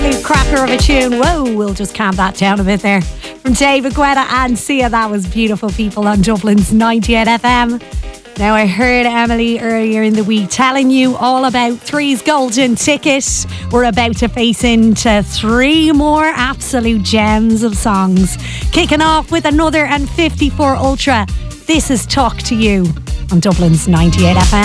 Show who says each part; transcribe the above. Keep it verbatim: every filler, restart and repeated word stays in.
Speaker 1: absolute cracker of a tune. Whoa, we'll just calm that down a bit there. From David Guetta and Sia, that was Beautiful People on Dublin's ninety-eight F M. Now, I heard Emily earlier in the week telling you all about Three's Golden Ticket. We're about to face into three more absolute gems of songs. Kicking off with another and fifty-four Ultra. This is Talk to You on Dublin's ninety-eight F M.